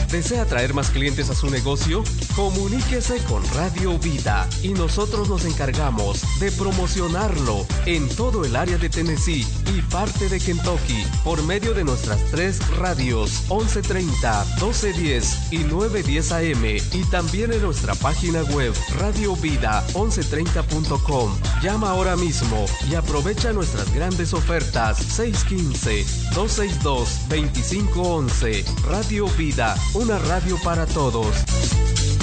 ¿Desea traer más clientes a su negocio? Comuníquese con Radio Vida y nosotros nos encargamos de promocionarlo en todo el área de Tennessee y parte de Kentucky por medio de nuestras 3 radios 1130, 1210 y 910 AM y también en nuestra página web radiovida1130.com. Llama ahora mismo y aprovecha nuestras grandes ofertas 615-262-2511. Radio Vida, una radio para todos.